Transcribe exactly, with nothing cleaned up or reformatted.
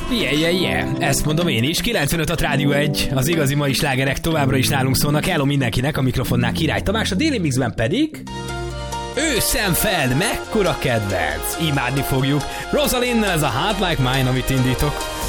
Yeah, yeah, yeah. Ezt mondom én is. kilencvenöt a Rádió egy. Az igazi mai slágerek továbbra is nálunk szólnak. Hello mindenkinek, a mikrofonnál Király Tamás, a Daily Mixben pedig... Ő Sam Feld, mekkora kedvenc. Imádni fogjuk. Rosalind, ez a Heart Like Mine, amit indítok.